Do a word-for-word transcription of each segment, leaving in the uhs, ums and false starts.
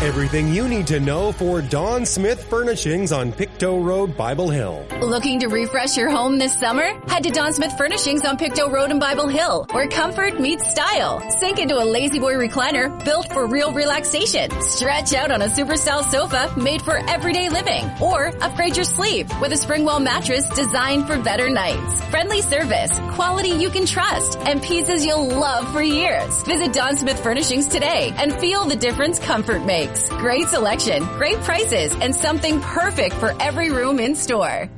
Everything you need to know for Don Smith Furnishings on Pictou Road, Bible Hill. Looking to refresh your home this summer? Head to Don Smith Furnishings on Pictou Road in Bible Hill, where comfort meets style. Sink into a Lazy Boy recliner built for real relaxation. Stretch out on a super style sofa made for everyday living. Or upgrade your sleep with a Springwell mattress designed for better nights. Friendly service, quality you can trust, and pieces you'll love for years. Visit Don Smith Furnishings today and feel the difference comfort makes. Great selection, great prices, and something perfect for every room in store.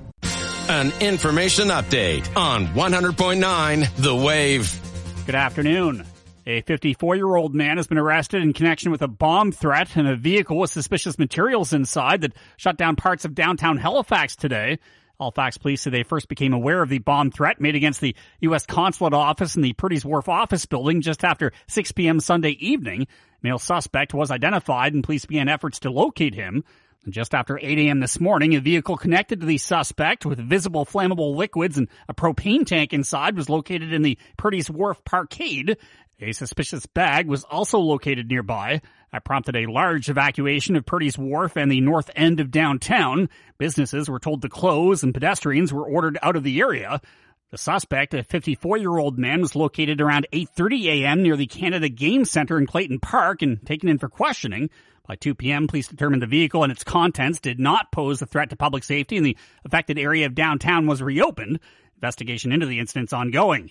An information update on one hundred point nine The Wave. Good afternoon. A fifty-four-year-old man has been arrested in connection with a bomb threat and a vehicle with suspicious materials inside that shut down parts of downtown Halifax today. Halifax police say they first became aware of the bomb threat made against the U S Consulate office in the Purdy's Wharf office building just after six p.m. Sunday evening. Male suspect was identified and police began efforts to locate him. And just after eight a.m. this morning, a vehicle connected to the suspect with visible flammable liquids and a propane tank inside was located in the Purdy's Wharf parkade. A suspicious bag was also located nearby. That prompted a large evacuation of Purdy's Wharf and the north end of downtown. Businesses were told to close and pedestrians were ordered out of the area. The suspect, a fifty-four-year-old man, was located around eight thirty a.m. near the Canada Game Centre in Clayton Park and taken in for questioning. By two p.m., police determined the vehicle and its contents did not pose a threat to public safety, and the affected area of downtown was reopened. Investigation into the incident is ongoing.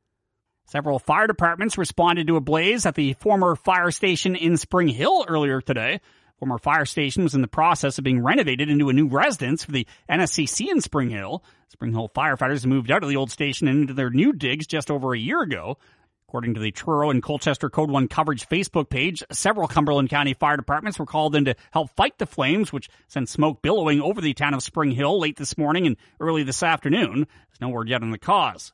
Several fire departments responded to a blaze at the former fire station in Spring Hill earlier today. Former fire station was in the process of being renovated into a new residence for the N S C C in Spring Hill. Spring Hill firefighters moved out of the old station and into their new digs just over a year ago. According to the Truro and Colchester Code one coverage Facebook page, several Cumberland County fire departments were called in to help fight the flames, which sent smoke billowing over the town of Spring Hill late this morning and early this afternoon. There's no word yet on the cause.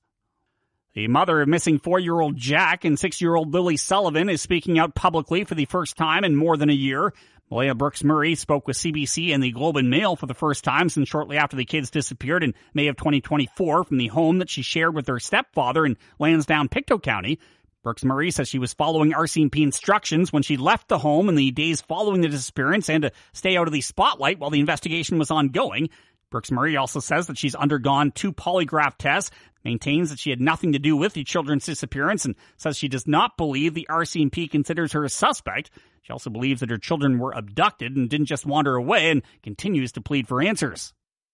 The mother of missing four-year-old Jack and six-year-old Lily Sullivan is speaking out publicly for the first time in more than a year. Malaya Brooks Murray spoke with C B C and the Globe and Mail for the first time since shortly after the kids disappeared in May of twenty twenty-four from the home that she shared with her stepfather in Lansdowne, Pictou County. Brooks Murray says she was following R C M P instructions when she left the home in the days following the disappearance and to stay out of the spotlight while the investigation was ongoing. Brooks Murray also says that she's undergone two polygraph tests, maintains that she had nothing to do with the children's disappearance, and says she does not believe the R C M P considers her a suspect. She also believes that her children were abducted and didn't just wander away, and continues to plead for answers.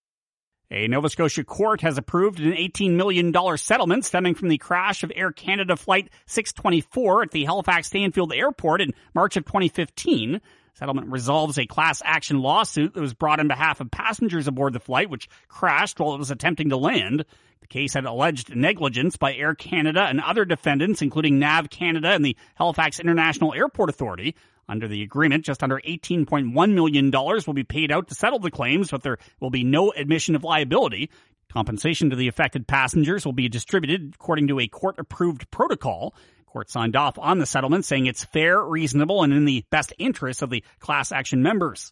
A Nova Scotia court has approved an eighteen million dollars settlement stemming from the crash of Air Canada Flight six twenty-four at the Halifax Stanfield Airport in March of twenty fifteen. Settlement resolves a class action lawsuit that was brought on behalf of passengers aboard the flight, which crashed while it was attempting to land. The case had alleged negligence by Air Canada and other defendants, including Nav Canada and the Halifax International Airport Authority. Under the agreement, just under eighteen point one million dollars will be paid out to settle the claims, but there will be no admission of liability. Compensation to the affected passengers will be distributed according to a court-approved protocol. Court signed off on the settlement, saying it's fair, reasonable, and in the best interest of the class action members.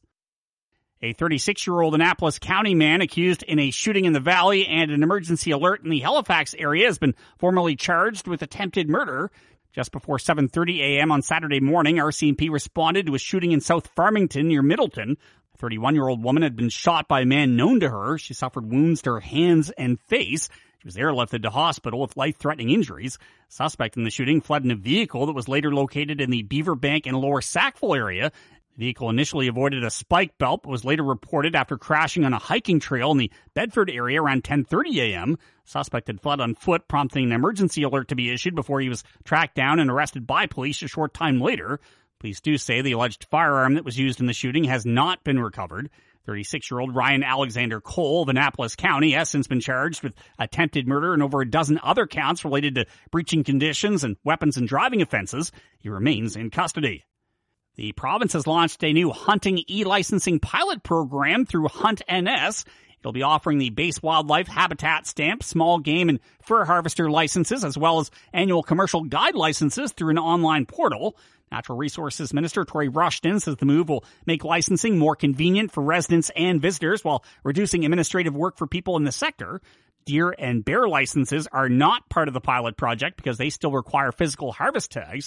A thirty-six-year-old Annapolis County man accused in a shooting in the Valley and an emergency alert in the Halifax area has been formally charged with attempted murder. Just before seven thirty a.m. on Saturday morning, R C M P responded to a shooting in South Farmington near Middleton. A thirty-one-year-old woman had been shot by a man known to her. She suffered wounds to her hands and face. She was airlifted to hospital with life-threatening injuries. Suspect in the shooting fled in a vehicle that was later located in the Beaver Bank and Lower Sackville area. The vehicle initially avoided a spike belt, but was later reported after crashing on a hiking trail in the Bedford area around ten thirty a.m. Suspect had fled on foot, prompting an emergency alert to be issued before he was tracked down and arrested by police a short time later. Police do say the alleged firearm that was used in the shooting has not been recovered. thirty-six-year-old Ryan Alexander Cole of Annapolis County has since been charged with attempted murder and over a dozen other counts related to breaching conditions and weapons and driving offenses. He remains in custody. The province has launched a new hunting e-licensing pilot program through Hunt N S. It'll be offering the base wildlife habitat stamp, small game, and fur harvester licenses, as well as annual commercial guide licenses through an online portal. Natural Resources Minister Tory Rushton says the move will make licensing more convenient for residents and visitors while reducing administrative work for people in the sector. Deer and bear licenses are not part of the pilot project because they still require physical harvest tags.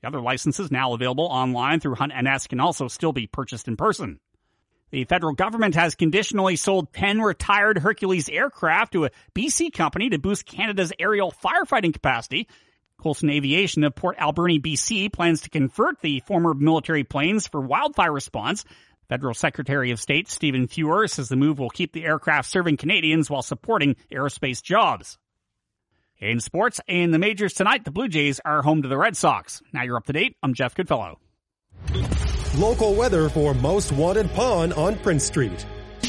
The other licenses now available online through Hunt N S can also still be purchased in person. The federal government has conditionally sold ten retired Hercules aircraft to a B C company to boost Canada's aerial firefighting capacity. Coulson Aviation of Port Alberni, B C plans to convert the former military planes for wildfire response. Federal Secretary of State Stephen Fuhr says the move will keep the aircraft serving Canadians while supporting aerospace jobs. In sports, in the majors tonight, the Blue Jays are home to the Red Sox. Now you're up to date. I'm Jeff Goodfellow. Local weather for Most Wanted Pawn on Prince Street.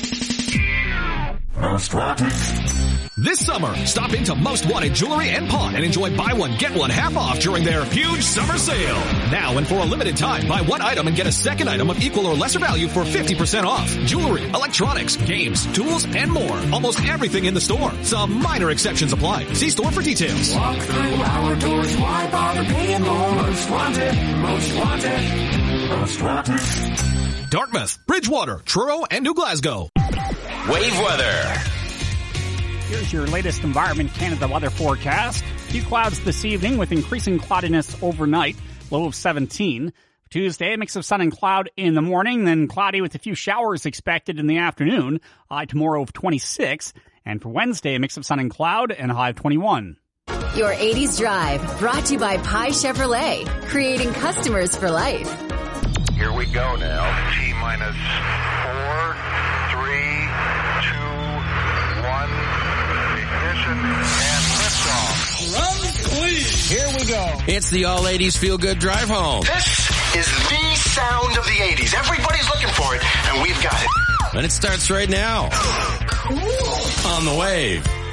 Most Wanted. This summer, stop into Most Wanted Jewelry and Pawn and enjoy buy one, get one half off during their huge summer sale. Now and for a limited time, buy one item and get a second item of equal or lesser value for fifty percent off. Jewelry, electronics, games, tools, and more. Almost everything in the store. Some minor exceptions apply. See store for details. Walk through our doors, why bother paying more? Most Wanted, Most Wanted, Most Wanted. Dartmouth, Bridgewater, Truro, and New Glasgow. Wave weather. Here's your latest Environment Canada weather forecast. A few clouds this evening with increasing cloudiness overnight, low of seventeen. Tuesday, a mix of sun and cloud in the morning, then cloudy with a few showers expected in the afternoon, high tomorrow of twenty-six. And for Wednesday, a mix of sun and cloud and a high of twenty-one. Your eighties Drive, brought to you by Pi Chevrolet, creating customers for life. Here we go now. T minus four, three, two, one. Ignition and liftoff. Run, please. Here we go. It's the All eighties Feel Good Drive Home. This is the sound of the eighties. Everybody's looking for it, and we've got it. And it starts right now. On the Wave.